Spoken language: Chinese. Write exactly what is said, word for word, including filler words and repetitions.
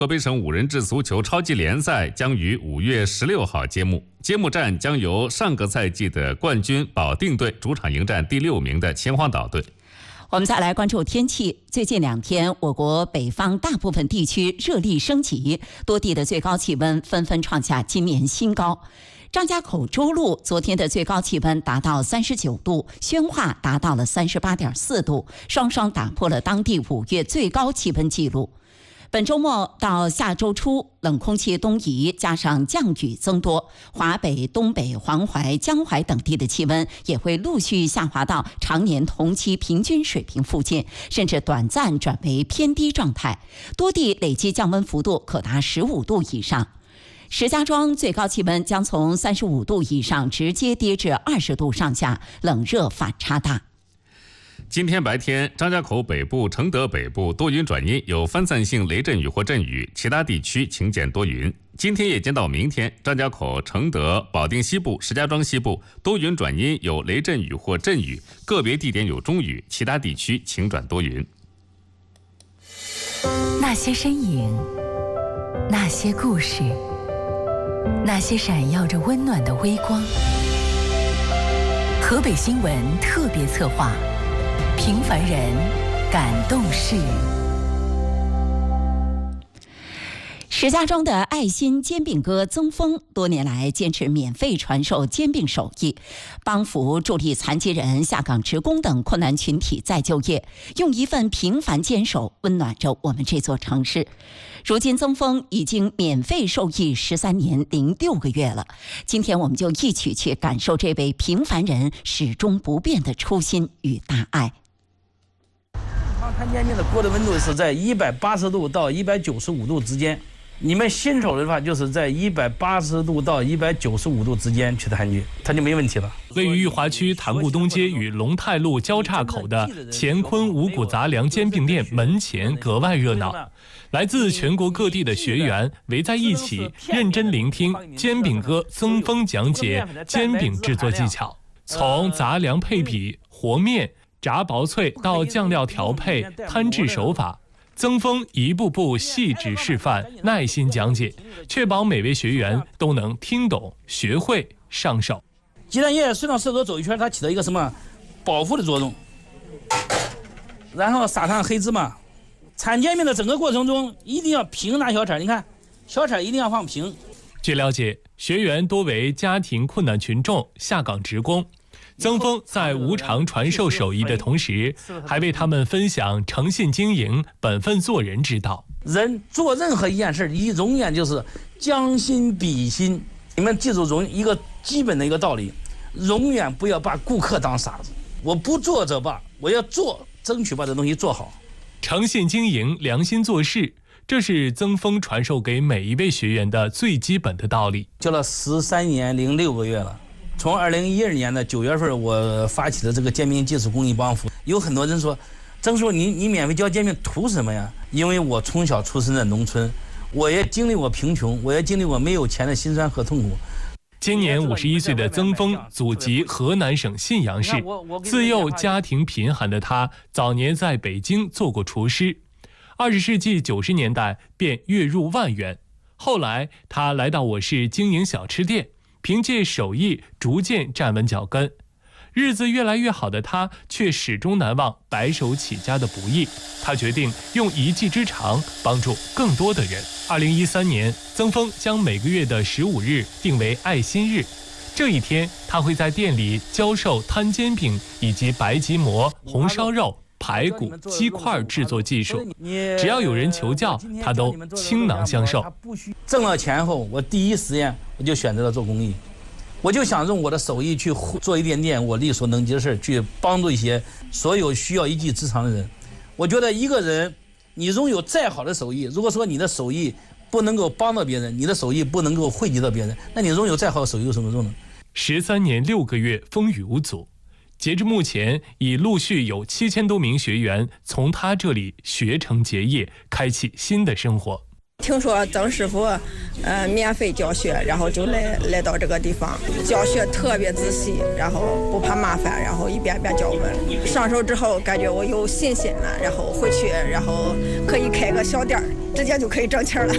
河北省五人制足球超级联赛将于五月十六号揭幕，揭幕战将由上个赛季的冠军保定队主场迎战第六名的秦皇岛队。 我们再来关注天气。最近两天，我国北方大部分地区热力升级，多地的最高气温纷纷创下今年新高。张家口周路昨天的最高气温达到三十九度，宣化达到了三十八点四度，双双打破了当地五月最高气温纪录。本周末到下周初，冷空气东移，加上降雨增多，华北、东北、黄淮、江淮等地的气温也会陆续下滑到常年同期平均水平附近，甚至短暂转为偏低状态。多地累计降温幅度可达十五度以上。石家庄最高气温将从三十五度以上直接跌至二十度上下，冷热反差大。 今天白天，张家口北部、承德北部多云转阴，有分散性雷阵雨或阵雨，其他地区晴见多云。今天夜间到明天，张家口、承德、保定西部、石家庄西部多云转阴，有雷阵雨或阵雨，个别地点有中雨，其他地区晴转多云。 那些身影，那些故事，那些闪耀着温暖的微光。河北新闻特别策划，平凡人感动事。 石家庄的爱心煎饼哥曾峰多年来坚持免费传授煎饼手艺，帮扶助力残疾人、下岗职工等困难群体再就业，用一份平凡坚守温暖着我们这座城市。如今曾峰已经免费受益十三年零六个月了。今天我们就一起去感受这位平凡人始终不变的初心与大爱。 摊煎饼的锅的温度是在一百八十度到一百九十五度之间，你们新手的话就是在一百八十度到一百九十五度之间去摊煎，它就没问题了。 位于裕华区潭固东街与龙泰路交叉口的乾坤五谷杂粮煎饼店门前格外热闹，来自全国各地的学员围在一起，认真聆听煎饼哥曾峰讲解煎饼制作技巧，从杂粮配比、和面、炸薄脆到酱料调配、摊制手法，曾峰一步步细致示范，耐心讲解，确保每位学员都能听懂、学会、上手。 鸡蛋液顺着色泽走一圈，它起到一个什么保护的作用。然后撒上黑芝麻。铲煎饼的整个过程中一定要平拿小铲，你看小铲一定要放平。 据了解，学员多为家庭困难群众、下岗职工。曾峰在无偿传授手艺的同时，还为他们分享诚信经营、本分做人之道。 人做任何一件事，你永远就是将心比心。你们记住容一个基本的一个道理，永远不要把顾客当傻子。我不做则罢，我要做，争取把这东西做好。 诚信经营、良心做事，这是曾峰传授给每一位学员的最基本的道理。 教了十三年零六个月了。从二零一二年的九月份，我发起的这个煎饼技术公益帮扶，有很多人说，曾叔你你免费教煎饼图什么呀？因为我从小出生在农村，我也经历过贫穷，我也经历过没有钱的辛酸和痛苦。 今年五十一岁的曾峰祖籍河南省信阳市，自幼家庭贫寒的他，早年在北京做过厨师，二十世纪九十年代便月入万元。后来他来到我市经营小吃店，凭借手艺逐渐站稳脚跟。日子越来越好的他，却始终难忘白手起家的不易。他决定用一技之长帮助更多的人。二零一三年，曾峰将每个月的十五日定为爱心日。这一天，他会在店里教授摊煎饼以及白吉馍、红烧肉、排骨、鸡块制作技术。只要有人求教，他都倾囊相授。 挣了钱后，我第一时间我就选择了做公益。我就想用我的手艺去做一点点我力所能及的事，去帮助一些所有需要一技之长的人。我觉得一个人，你拥有再好的手艺，如果说你的手艺不能够帮到别人，你的手艺不能够惠及到别人，那你拥有再好的手艺有什么用呢？ 十三年六个月，风雨无阻。截至目前，已陆续有七千多名学员从他这里学成结业，开启新的生活。 听说曾师傅，呃，免费教学，然后就来来到这个地方，教学特别仔细，然后不怕麻烦，然后一遍遍教我们。上手之后，感觉我有信心了，然后回去，然后可以开个小店儿，直接就可以挣钱了。